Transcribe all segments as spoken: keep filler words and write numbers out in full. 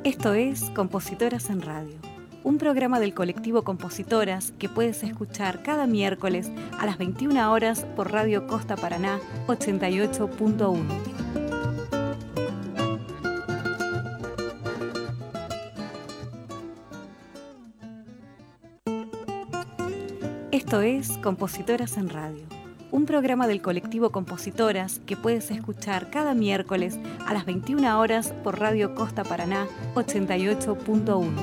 Esto es Compositoras en Radio, un programa del colectivo Compositoras que puedes escuchar cada miércoles a las veintiuna horas por Radio Costa Paraná ochenta y ocho punto uno. Esto es Compositoras en Radio, un programa del colectivo Compositoras que puedes escuchar cada miércoles a las veintiuna horas por Radio Costa Paraná ochenta y ocho punto uno.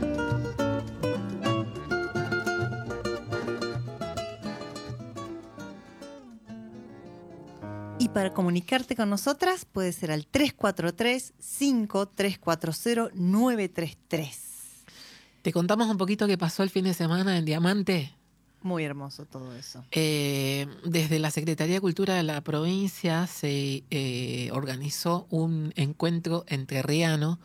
Y para comunicarte con nosotras puede ser al tres cuatro tres, cinco tres cuatro cero, nueve tres tres. ¿Te contamos un poquito qué pasó el fin de semana en Diamante? Muy hermoso todo eso. Eh, desde la Secretaría de Cultura de la provincia se eh, organizó un encuentro entrerriano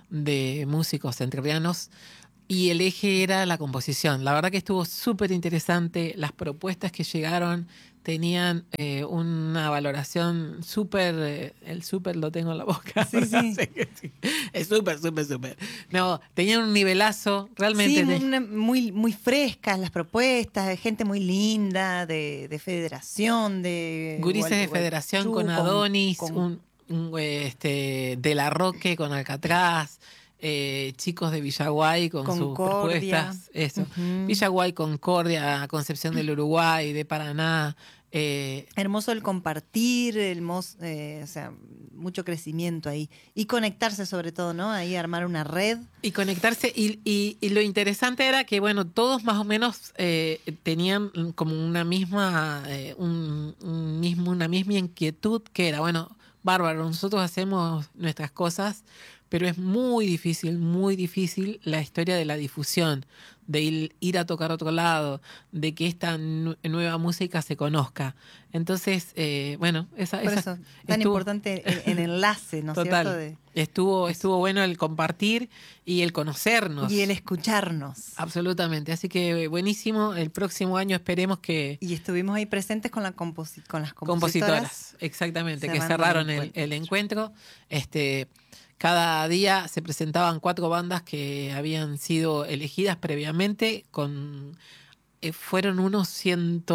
de músicos entrerrianos y el eje era la composición. La verdad que estuvo súper interesante. Las propuestas que llegaron tenían eh, una valoración súper... Eh, el súper lo tengo en la boca. Sí, sí. sí. Es súper, súper, súper. No, tenían un nivelazo realmente. Sí, de... una, muy, muy frescas las propuestas, de gente muy linda, de, de federación, de... Gurises Gual- de federación Gualeguaychú, con Adonis, con- un, un, este, de la Roque con Alcatraz, eh, chicos de Villaguay con sus Concordia. propuestas. Eso. Ujú. Villaguay, Concordia, Concepción del Uruguay, de Paraná. Eh, Hermoso el compartir, hermoso, eh, o sea, mucho crecimiento ahí. Y conectarse sobre todo, ¿no? Ahí armar una red. Y conectarse, y, y, y lo interesante era que, bueno, todos más o menos eh, tenían como una misma, eh, un, un mismo, una misma inquietud, que era, bueno, bárbaro, nosotros hacemos nuestras cosas, pero es muy difícil, muy difícil la historia de la difusión, de ir, ir a tocar a otro lado, de que esta nu- nueva música se conozca. Entonces, eh, bueno, esa, Por esa eso, tan estuvo- importante el, el enlace, ¿no es Total. cierto? De- Estuvo, estuvo bueno el compartir y el conocernos. y el escucharnos. Absolutamente. Así que buenísimo. El próximo año esperemos que Y estuvimos ahí presentes con, la composi- con las compositoras. compositoras, exactamente, que cerrando cerraron el el, encuentro. el encuentro. Este, cada día se presentaban cuatro bandas que habían sido elegidas previamente con eh, fueron unos ciento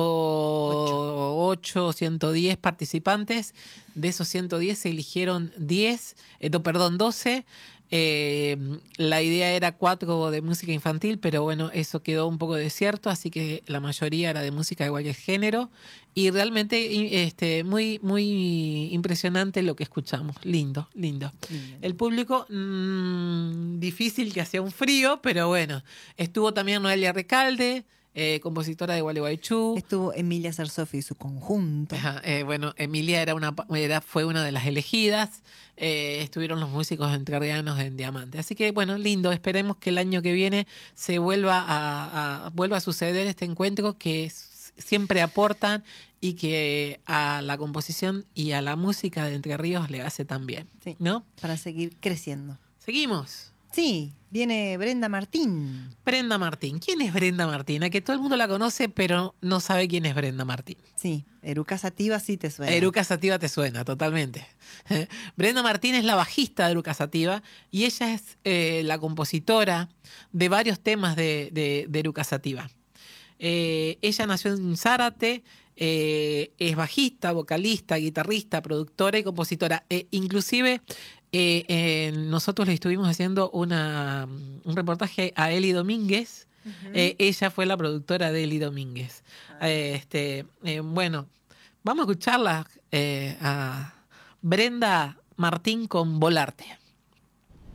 ocho, ciento diez participantes. De esos ciento diez se eligieron diez, eh, no, perdón, doce. Eh, la idea era cuatro de música infantil, pero bueno, eso quedó un poco desierto, así que la mayoría era de música de cualquier género. Y realmente y, este, muy, muy impresionante lo que escuchamos. Lindo, lindo. Lindo. El público, mmm, difícil que hacía un frío, pero bueno. Estuvo también Noelia Recalde, eh, compositora de Gualeguaychú. Estuvo Emilia Sarsofi y su conjunto. Ajá, eh, bueno, Emilia era una, era, fue una de las elegidas. Eh, estuvieron los músicos entrerrianos en Diamante. Así que, bueno, lindo. Esperemos que el año que viene se vuelva a, a, vuelva a suceder este encuentro que s- siempre aportan y que a la composición y a la música de Entre Ríos le hace tan bien, Sí. ¿no? Para seguir creciendo. Seguimos. Sí, viene Brenda Martín. Brenda Martín. ¿Quién es Brenda Martín? A que todo el mundo la conoce, pero no sabe quién es Brenda Martín. Sí, Eruca Sativa sí te suena. Eruca Sativa te suena, totalmente. Brenda Martín es la bajista de Eruca Sativa y ella es eh, la compositora de varios temas de, de, de Eruca Sativa. Eh, ella nació en Zárate, eh, es bajista, vocalista, guitarrista, productora y compositora. Eh, inclusive eh, eh, nosotros le estuvimos haciendo una, un reportaje a Eli Domínguez. Ujú. Eh, ella fue la productora de Eli Domínguez. Eh, este, eh, bueno, vamos a escucharla eh, a Brenda Martín con Volarte.